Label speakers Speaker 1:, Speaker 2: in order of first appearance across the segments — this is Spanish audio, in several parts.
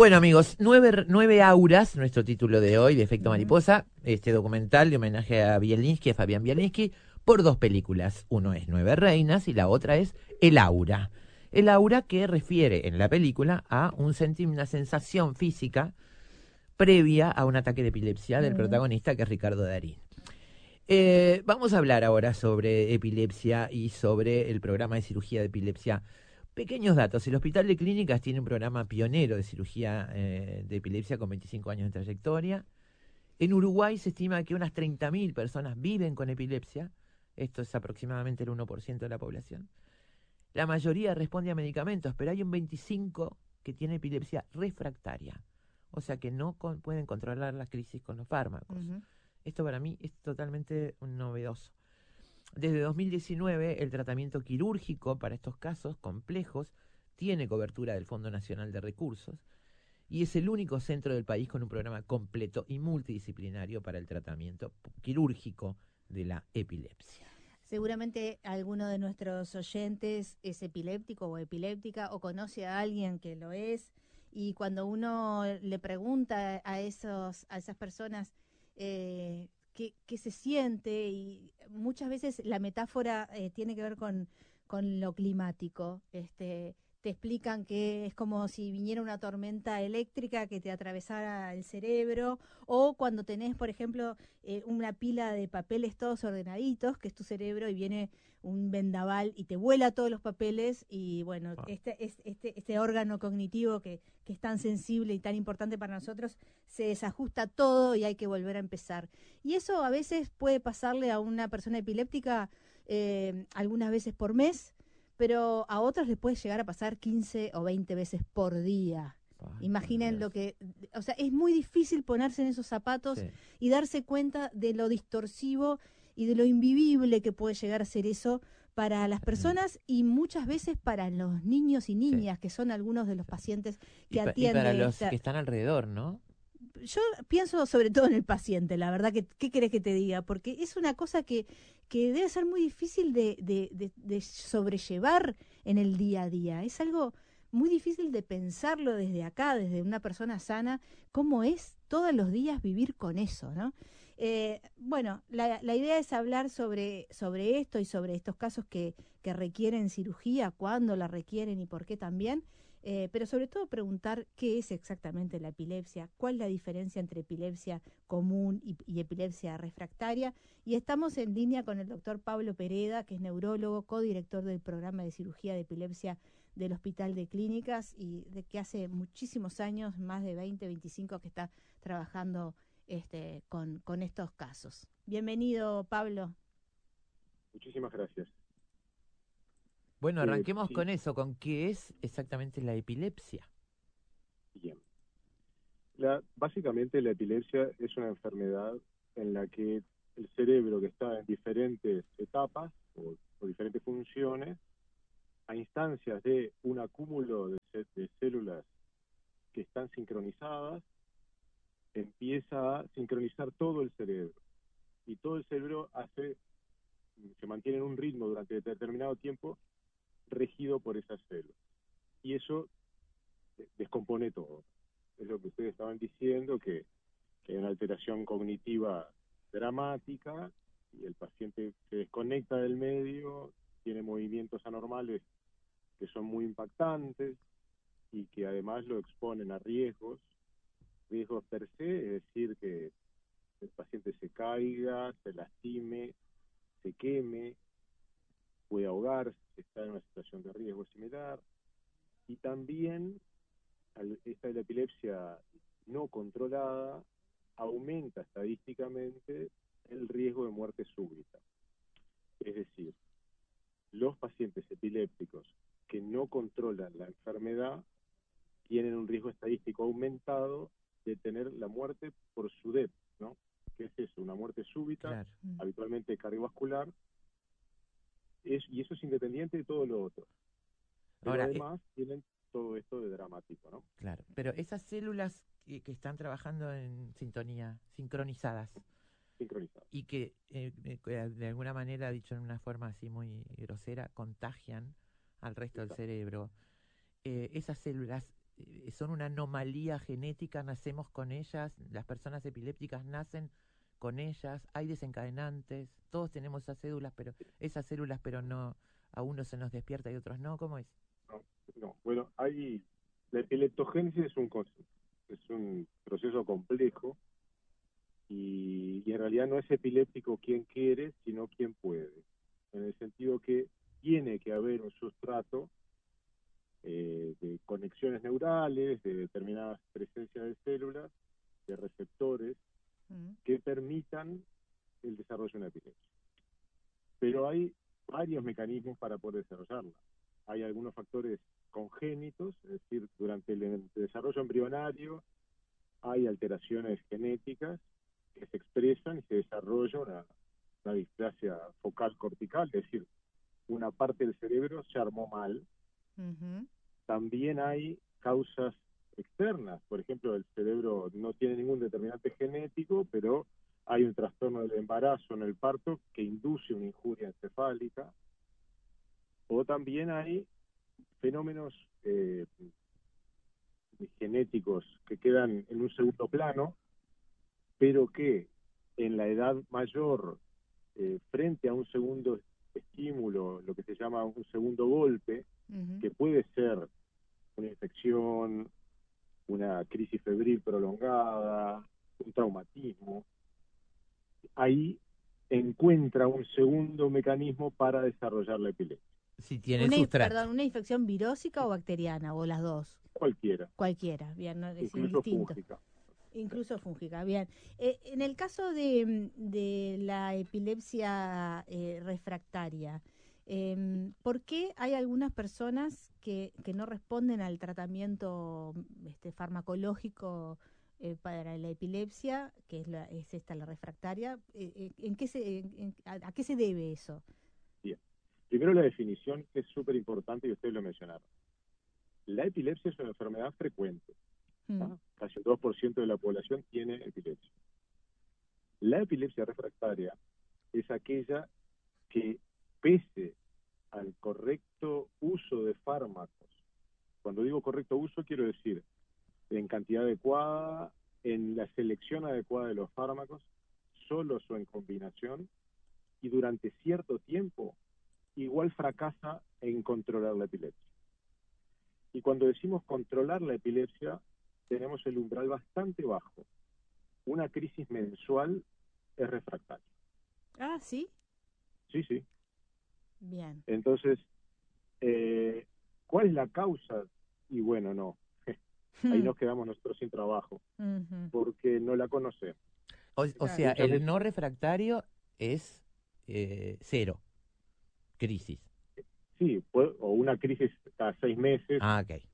Speaker 1: Bueno, amigos, nueve auras, nuestro título de hoy, de Efecto Mariposa, este documental de homenaje a Bielinski, a Fabián Bielinski, por dos películas. Uno es Nueve Reinas y la otra es El Aura. El aura que refiere en la película a una sensación física previa a un ataque de epilepsia del protagonista, que es Ricardo Darín. Vamos a hablar ahora sobre epilepsia y sobre el programa de cirugía de epilepsia. Pequeños datos. El Hospital de Clínicas tiene un programa pionero de cirugía de epilepsia con 25 años de trayectoria. En Uruguay se estima que unas 30.000 personas viven con epilepsia. Esto es aproximadamente el 1% de la población. La mayoría responde a medicamentos, pero hay un 25% que tiene epilepsia refractaria. O sea que no pueden controlar las crisis con los fármacos. Esto para mí es totalmente novedoso. Desde 2019, el tratamiento quirúrgico para estos casos complejos tiene cobertura del Fondo Nacional de Recursos y es el único centro del país con un programa completo y multidisciplinario para el tratamiento quirúrgico de la epilepsia.
Speaker 2: Seguramente alguno de nuestros oyentes es epiléptico o epiléptica o conoce a alguien que lo es, y cuando uno le pregunta a esas personas qué se siente, y muchas veces la metáfora tiene que ver con lo climático. Te explican que es como si viniera una tormenta eléctrica que te atravesara el cerebro, o cuando tenés, por ejemplo, una pila de papeles todos ordenaditos, que es tu cerebro, y viene un vendaval y te vuela todos los papeles, y bueno, este órgano cognitivo que es tan sensible y tan importante para nosotros, se desajusta todo y hay que volver a empezar. Y eso a veces puede pasarle a una persona epiléptica algunas veces por mes, pero a otros les puede llegar a pasar 15 o 20 veces por día. Imaginen lo que... O sea, es muy difícil ponerse en esos zapatos y darse cuenta de lo distorsivo y de lo invivible que puede llegar a ser eso para las personas y muchas veces para los niños y niñas, que son algunos de los pacientes que atiende.
Speaker 1: Y para los que están alrededor, ¿no?
Speaker 2: Yo pienso sobre todo en el paciente, la verdad, que ¿qué querés que te diga? Porque es una cosa que debe ser muy difícil de sobrellevar en el día a día. Es algo muy difícil de pensarlo desde acá, desde una persona sana, cómo es todos los días vivir con eso, ¿no? Bueno, la idea es hablar sobre esto y sobre estos casos que requieren cirugía, cuándo la requieren y por qué también. Pero sobre todo preguntar qué es exactamente la epilepsia, cuál es la diferencia entre epilepsia común y epilepsia refractaria. Y estamos en línea con el doctor Pablo Pereda, que es neurólogo, codirector del programa de cirugía de epilepsia del Hospital de Clínicas, y de que hace muchísimos años, más de 20, 25, que está trabajando con estos casos. Bienvenido, Pablo.
Speaker 3: Muchísimas gracias.
Speaker 1: Bueno, arranquemos con eso, con qué es exactamente la epilepsia.
Speaker 3: Bien. Básicamente la epilepsia es una enfermedad en la que el cerebro, que está en diferentes etapas o diferentes funciones, a instancias de un acúmulo de células que están sincronizadas, empieza a sincronizar todo el cerebro. Y todo el cerebro se mantiene en un ritmo durante determinado tiempo regido por esas células. Y eso descompone todo. Es lo que ustedes estaban diciendo, que hay una alteración cognitiva dramática y el paciente se desconecta del medio, tiene movimientos anormales que son muy impactantes y que además lo exponen a riesgos per se, es decir, que el paciente se caiga, se lastime, se queme, puede ahogarse, está en una situación de riesgo similar. Y también esta de la epilepsia no controlada aumenta estadísticamente el riesgo de muerte súbita. Es decir, los pacientes epilépticos que no controlan la enfermedad tienen un riesgo estadístico aumentado de tener la muerte por SUDEP, ¿no? ¿Qué es eso? Una muerte súbita, claro, habitualmente cardiovascular, y eso es independiente de todo lo otro. Pero ahora, además tienen todo esto de dramático, ¿no?
Speaker 1: Claro, pero esas células que están trabajando en sintonía, sincronizadas, y que de alguna manera, dicho en una forma así muy grosera, contagian al resto del cerebro, esas células son una anomalía genética, nacemos con ellas, las personas epilépticas nacen con ellas, hay desencadenantes, todos tenemos esas células, pero no, a unos se nos despierta y a otros no, ¿cómo es?
Speaker 3: No. Bueno, la epileptogénesis es un proceso complejo y en realidad no es epiléptico quien quiere, sino quien puede. En el sentido que tiene que haber un sustrato de conexiones neurales, de determinadas presencias de células, de receptores, que permitan el desarrollo de una epilepsia. Pero hay varios mecanismos para poder desarrollarla. Hay algunos factores congénitos, es decir, durante el desarrollo embrionario hay alteraciones genéticas que se expresan y se desarrolla una displasia focal cortical, es decir, una parte del cerebro se armó mal. También hay causas externas, por ejemplo, el cerebro no tiene ningún determinante genético, pero hay un trastorno del embarazo en el parto que induce una injuria encefálica, o también hay fenómenos genéticos que quedan en un segundo plano, pero que en la edad mayor, frente a un segundo estímulo, lo que se llama un segundo golpe, que puede ser una infección, una crisis febril prolongada, un traumatismo, ahí encuentra un segundo mecanismo para desarrollar la epilepsia.
Speaker 1: Si tiene el sustrato.
Speaker 2: Perdón, ¿una infección virósica o bacteriana, o las dos?
Speaker 3: Cualquiera.
Speaker 2: Cualquiera, bien, no, es
Speaker 3: incluso
Speaker 2: indistinto.
Speaker 3: fúngica.
Speaker 2: Incluso fúngica, bien. En el caso de la epilepsia refractaria, ¿por qué hay algunas personas que no responden al tratamiento farmacológico para la epilepsia, que es esta la refractaria? ¿A qué se debe eso?
Speaker 3: Bien. Primero, la definición es súper importante y ustedes lo mencionaron. La epilepsia es una enfermedad frecuente. Casi el 2% de la población tiene epilepsia. La epilepsia refractaria es aquella que, pese al correcto uso de fármacos, cuando digo correcto uso quiero decir en cantidad adecuada, en la selección adecuada de los fármacos, solos o en combinación, y durante cierto tiempo, igual fracasa en controlar la epilepsia. Y cuando decimos controlar la epilepsia, tenemos el umbral bastante bajo. Una crisis mensual es refractaria.
Speaker 2: Ah, ¿sí?
Speaker 3: Sí, sí.
Speaker 2: Bien.
Speaker 3: Entonces, ¿cuál es la causa? Y bueno, no. Ahí nos quedamos nosotros sin trabajo, porque no la conocemos.
Speaker 1: O sea, el no refractario es 0, crisis.
Speaker 3: Sí, o una crisis cada 6 meses.
Speaker 1: Ah, ok.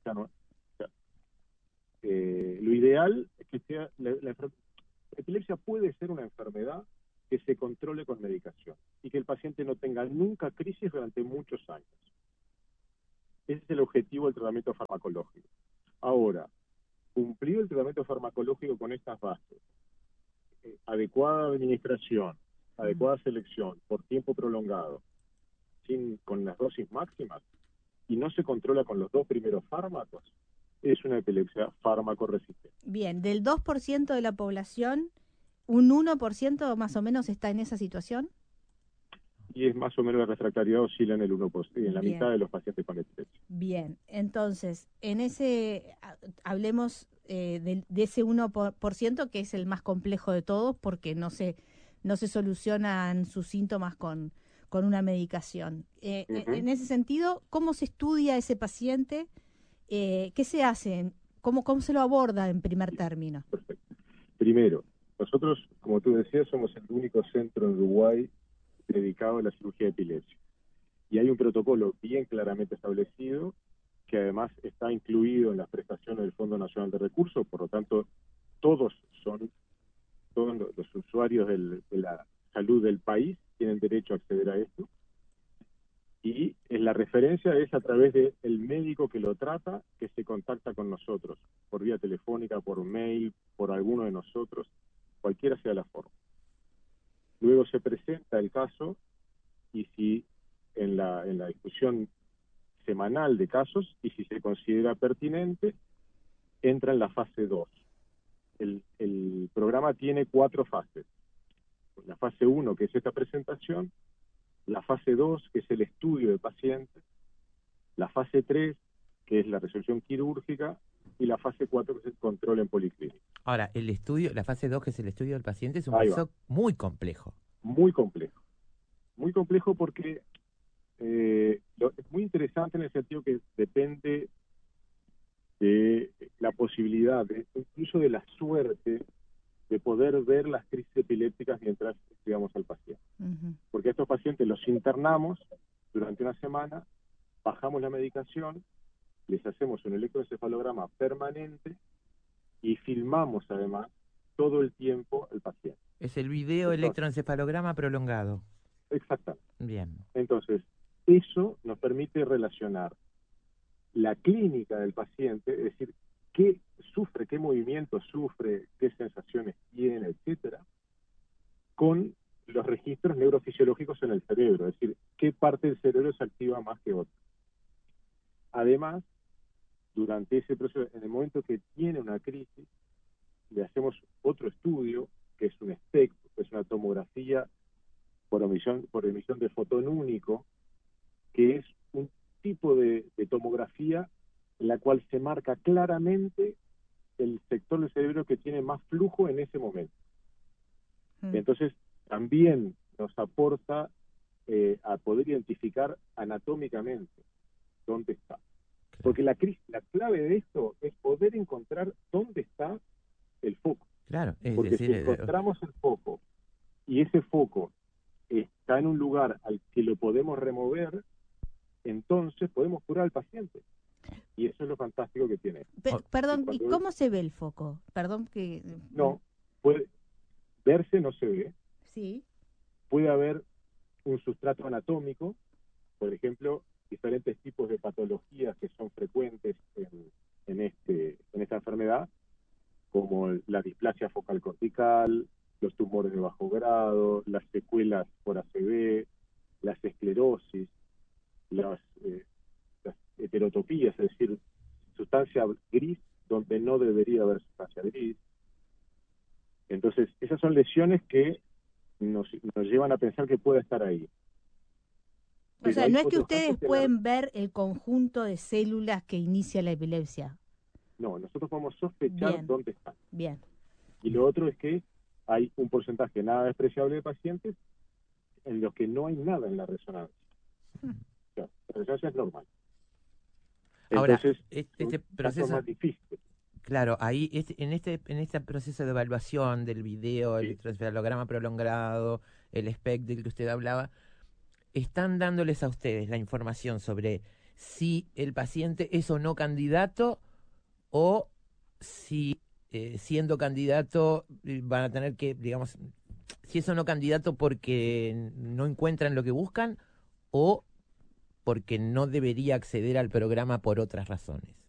Speaker 3: Lo ideal es que sea la epilepsia puede ser una enfermedad que se controle con medicación y que el paciente no tenga nunca crisis durante muchos años. Ese es el objetivo del tratamiento farmacológico. Ahora, cumplido el tratamiento farmacológico con estas bases, adecuada administración, adecuada selección, por tiempo prolongado, con las dosis máximas, y no se controla con los 2 primeros fármacos, es una epilepsia fármaco resistente.
Speaker 2: Bien, del 2% de la población, ¿un 1% más o menos está en esa situación?
Speaker 3: Y es más o menos la refractariedad oscila en el 1%, en la
Speaker 2: Bien.
Speaker 3: mitad de los pacientes con epilepsia.
Speaker 2: Bien, entonces, hablemos de ese 1% que es el más complejo de todos, porque no se solucionan sus síntomas con una medicación. En ese sentido, ¿cómo se estudia a ese paciente? ¿Qué se hace? ¿Cómo se lo aborda en primer término?
Speaker 3: Perfecto. Primero, nosotros, como tú decías, somos el único centro en Uruguay dedicado a la cirugía de epilepsia. Y hay un protocolo bien claramente establecido, que además está incluido en las prestaciones del Fondo Nacional de Recursos, por lo tanto, todos los usuarios de la salud del país tienen derecho a acceder a esto. Y la referencia es a través del médico que lo trata, que se contacta con nosotros, por vía telefónica, por mail, por alguno de nosotros, cualquiera sea la forma. Luego se presenta el caso y si en la discusión semanal de casos y si se considera pertinente, entra en la fase 2. El programa tiene 4 fases. La fase 1, que es esta presentación, la fase 2, que es el estudio del paciente, la fase 3, que es la resolución quirúrgica, y la fase 4, que es el control en policlínica.
Speaker 1: Ahora, el estudio, la fase 2, que es el estudio del paciente, es un
Speaker 3: Ahí
Speaker 1: proceso muy complejo.
Speaker 3: Muy complejo. Muy complejo porque es muy interesante en el sentido que depende de la posibilidad, incluso de la suerte, de poder ver las crisis epilépticas mientras estudiamos al paciente.
Speaker 2: Ujú.
Speaker 3: Porque a estos pacientes los internamos durante una semana, bajamos la medicación, les hacemos un electroencefalograma permanente y filmamos además todo el tiempo al paciente.
Speaker 1: Es el video electroencefalograma prolongado.
Speaker 3: Exactamente.
Speaker 1: Bien.
Speaker 3: Entonces, eso nos permite relacionar la clínica del paciente, es decir, qué sufre, qué movimientos sufre, qué sensaciones tiene, etcétera, con los registros neurofisiológicos en el cerebro, es decir, qué parte del cerebro se activa más que otra. Además, durante ese proceso, en el momento que tiene una crisis, le hacemos otro estudio, que es un SPECT, que es una tomografía por emisión de fotón único, que es un tipo de tomografía en la cual se marca claramente el sector del cerebro que tiene más flujo en ese momento. Entonces, también nos aporta a poder identificar anatómicamente dónde está. Porque la clave de esto es poder encontrar dónde está el foco.
Speaker 1: Claro, es
Speaker 3: Porque
Speaker 1: decir,
Speaker 3: si encontramos el foco y ese foco está en un lugar al que lo podemos remover, entonces podemos curar al paciente. Y eso es lo fantástico que tiene.
Speaker 2: Perdón, ¿y cómo se ve el foco? Perdón que...
Speaker 3: No, puede verse, no se ve.
Speaker 2: Sí.
Speaker 3: Puede haber un sustrato anatómico, por ejemplo, diferentes tipos de patologías que son frecuentes en esta enfermedad, como la displasia focal cortical, los tumores de bajo grado, las secuelas por ACV, las esclerosis, las heterotopías, es decir, sustancia gris donde no debería haber sustancia gris. Entonces, esas son lesiones que nos llevan a pensar que puede estar ahí.
Speaker 2: O sea, no es que ustedes pueden ver el conjunto de células que inicia la epilepsia.
Speaker 3: No, nosotros podemos sospechar dónde están.
Speaker 2: Bien.
Speaker 3: Y lo otro es que hay un porcentaje nada despreciable de pacientes en los que no hay nada en la resonancia. O sea, la resonancia es normal.
Speaker 1: Ahora,
Speaker 3: entonces,
Speaker 1: este proceso
Speaker 3: más difícil.
Speaker 1: Claro, ahí en este proceso de evaluación del video, el electroencefalograma prolongado, el SPECT del que usted hablaba, están dándoles a ustedes la información sobre si el paciente es o no candidato o si siendo candidato van a tener que, digamos, si es o no candidato porque no encuentran lo que buscan o porque no debería acceder al programa por otras razones.